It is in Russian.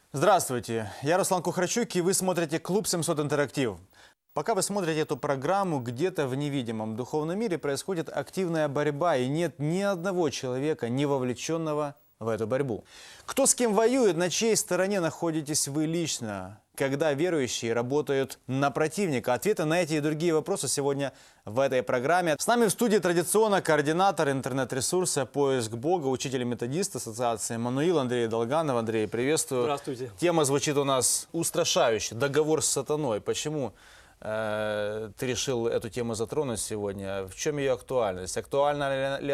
Здравствуйте, я Руслан Кухарчук, и вы смотрите «Клуб 700 Интерактив». Пока вы смотрите эту программу, где-то в невидимом духовном мире происходит активная борьба, и нет ни одного человека, не вовлеченного в эту борьбу. Кто с кем воюет, на чьей стороне находитесь вы лично? Когда верующие работают на противника? Ответы на эти и другие вопросы сегодня в этой программе. С нами в студии традиционно координатор интернет-ресурса «Поиск Бога», учитель-методист Ассоциации Эммануил Андрей Долганов. Андрей, приветствую. Здравствуйте. Тема звучит у нас устрашающе. Договор с сатаной. Почему ты решил эту тему затронуть сегодня? В чем ее актуальность? Актуальна ли